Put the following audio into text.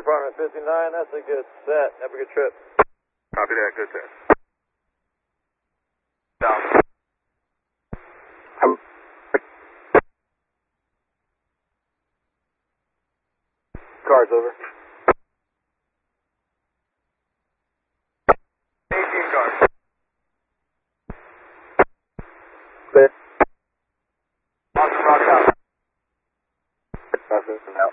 Department 59, that's a good set. Have a good trip. Copy that, good set. Down. Cars over. 18 cars. Clear. Austin, rock out. Austin, now.